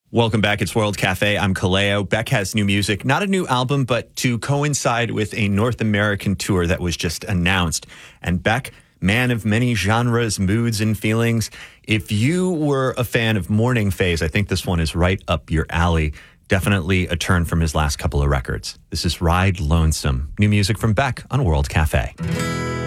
Welcome back. It's World Cafe. I'm Kaleo. Beck has new music, not a new album, but to coincide with a North American tour that was just announced. And Beck, man of many genres, moods, and feelings. If you were a fan of Morning Phase, I think this one is right up your alley. Definitely a turn from his last couple of records. This is Ride Lonesome. New music from Beck on World Cafe.